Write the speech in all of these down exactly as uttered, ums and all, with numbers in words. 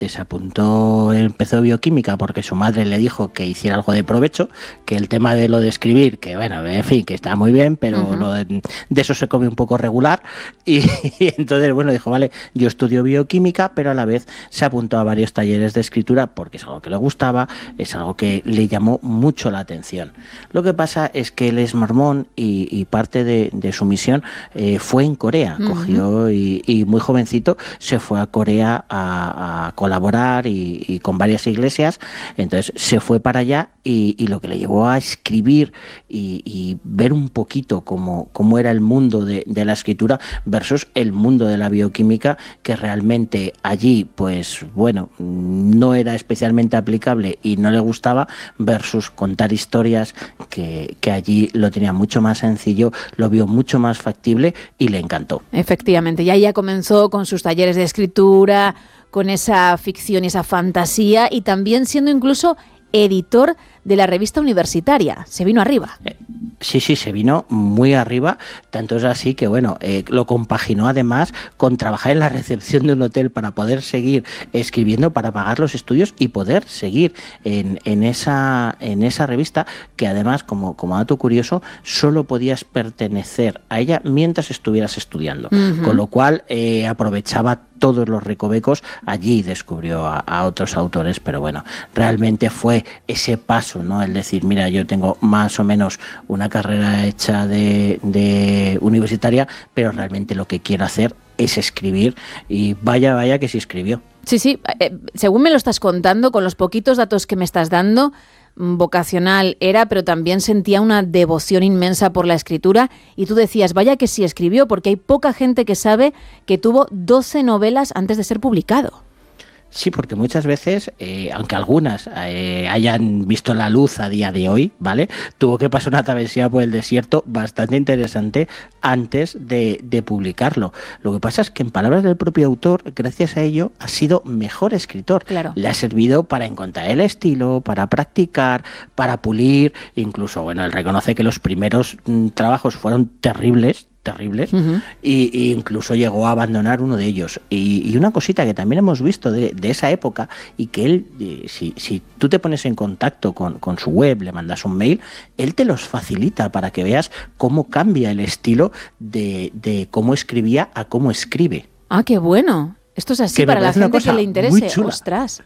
se apuntó, empezó bioquímica porque su madre le dijo que hiciera algo de provecho, que el tema de lo de escribir, que bueno, en fin, que está muy bien, pero uh-huh. lo de, de eso se come un poco regular, y, y entonces, bueno, dijo, vale, yo estudio bioquímica, pero a la vez se apuntó a varios talleres de escritura porque es algo que le gustaba, es algo que le llamó mucho la atención. Lo que pasa es que él es mormón y, y parte de, de su misión eh, fue en Corea, uh-huh. cogió y, y muy jovencito se fue a Corea a, a colaborar y, y con varias iglesias, entonces se fue para allá y, y lo que le llevó a escribir y, y ver un poquito cómo, cómo era el mundo de, de la escritura versus el mundo de la bioquímica, que realmente allí, pues bueno, no era especialmente aplicable y no le gustaba, versus contar historias que, que allí lo tenía mucho más sencillo, lo vio mucho más factible y le encantó. Efectivamente, y ahí ya comenzó con sus talleres de escritura, con esa ficción y esa fantasía, y también siendo incluso editor de la revista universitaria. Se vino arriba. Eh, sí, sí, se vino muy arriba, tanto es así que, bueno, eh, lo compaginó además con trabajar en la recepción de un hotel para poder seguir escribiendo, para pagar los estudios y poder seguir en, en, esa, en esa revista, que además, como, como dato curioso, solo podías pertenecer a ella mientras estuvieras estudiando, uh-huh. con lo cual eh, aprovechaba todos los recovecos. Allí descubrió a, a otros autores, pero bueno, realmente fue ese paso, ¿no? El decir, mira, yo tengo más o menos una carrera hecha de, de universitaria, pero realmente lo que quiero hacer es escribir, y vaya, vaya que sí escribió. Sí, sí, eh, según me lo estás contando, con los poquitos datos que me estás dando, vocacional era, pero también sentía una devoción inmensa por la escritura, y tú decías, vaya que sí escribió, porque hay poca gente que sabe que tuvo doce novelas antes de ser publicado. Sí, porque muchas veces, eh, aunque algunas eh, hayan visto la luz a día de hoy, ¿vale? Tuvo que pasar una travesía por el desierto bastante interesante antes de, de publicarlo. Lo que pasa es que, en palabras del propio autor, gracias a ello ha sido mejor escritor. Claro. Le ha servido para encontrar el estilo, para practicar, para pulir. Incluso, bueno, él reconoce que los primeros mm, trabajos fueron terribles, terribles, uh-huh. y, y incluso llegó a abandonar uno de ellos. Y, y una cosita que también hemos visto de, de esa época, y que él, eh, si, si tú te pones en contacto con, con su web, le mandas un mail, él te los facilita para que veas cómo cambia el estilo de, de cómo escribía a cómo escribe. Ah, qué bueno. Esto es así que para la gente que le interese. Ostras.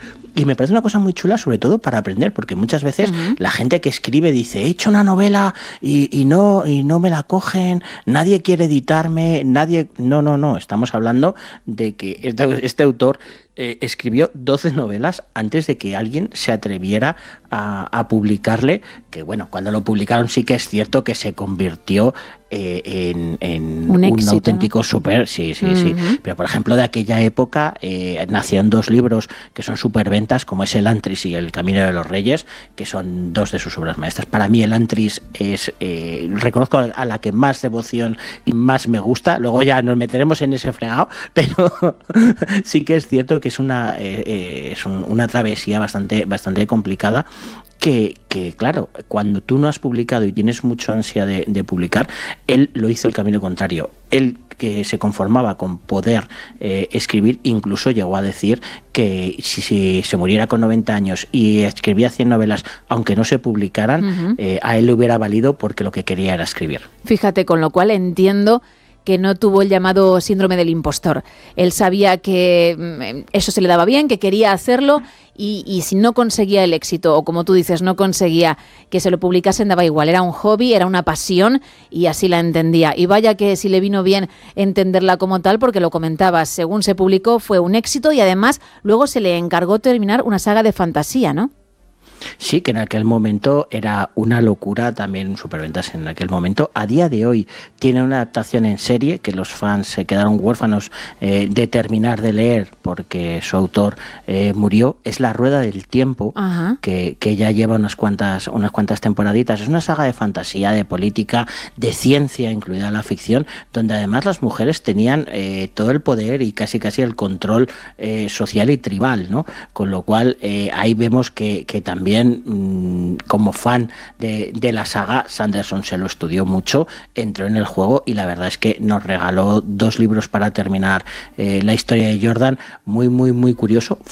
Y me parece una cosa muy chula, sobre todo para aprender, porque muchas veces uh-huh. la gente que escribe dice, he hecho una novela y, y, no, y no me la cogen, nadie quiere editarme, nadie... No, no, no, estamos hablando de que este, este autor eh, escribió doce novelas antes de que alguien se atreviera a, a publicarle, que bueno, cuando lo publicaron sí que es cierto que se convirtió eh, en, en un, un éxito, auténtico ¿no? Súper, sí, sí, uh-huh. sí. Pero por ejemplo, de aquella época eh, nacieron dos libros que son superventas, como es El Antris y El Camino de los Reyes, que son dos de sus obras maestras. Para mí El Antris es, eh, reconozco a la que más devoción y más me gusta, luego ya nos meteremos en ese fregado, pero sí que es cierto que es una, eh, eh, es un, una travesía bastante, bastante complicada. Que, que, claro, cuando tú no has publicado y tienes mucha ansia de, de publicar, él lo hizo el camino contrario. Él, que se conformaba con poder eh, escribir, incluso llegó a decir que si, si se muriera con noventa años y escribía cien novelas, aunque no se publicaran, uh-huh. eh, a él le hubiera valido, porque lo que quería era escribir. Fíjate, con lo cual entiendo que no tuvo el llamado síndrome del impostor. Él sabía que eso se le daba bien, que quería hacerlo, y, y si no conseguía el éxito, o como tú dices, no conseguía que se lo publicasen, daba igual. Era un hobby, era una pasión, y así la entendía. Y vaya que si le vino bien entenderla como tal, porque lo comentabas, según se publicó fue un éxito, y además luego se le encargó terminar una saga de fantasía, ¿no? Sí, que en aquel momento era una locura, también superventas en aquel momento. A día de hoy tiene una adaptación en serie que los fans se quedaron huérfanos eh, de terminar de leer porque su autor eh, murió. Es La Rueda del Tiempo, que, que ya lleva unas cuantas, unas cuantas temporaditas. Es una saga de fantasía, de política, de ciencia, incluida la ficción, donde además las mujeres tenían eh, todo el poder y casi casi el control eh, social y tribal, ¿no? Con lo cual eh, ahí vemos que, que también como fan de, de la saga, Sanderson se lo estudió mucho, entró en el juego y la verdad es que nos regaló dos libros para terminar eh, la historia de Jordan, muy muy muy curioso.